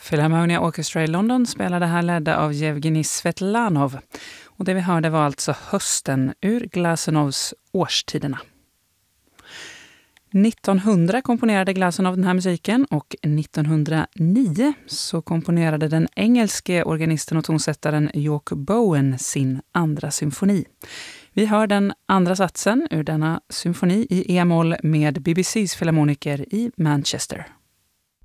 Philharmonia Orchestra i London spelade här ledda av Yevgeny Svetlanov. Och det vi hörde var alltså Hösten ur Glasenovs Årstiderna. 1900 komponerade Glasenov den här musiken och 1909 så komponerade den engelske organisten och tonsättaren York Bowen sin andra symfoni. Vi hör den andra satsen ur denna symfoni i E-moll med BBCs filharmoniker i Manchester.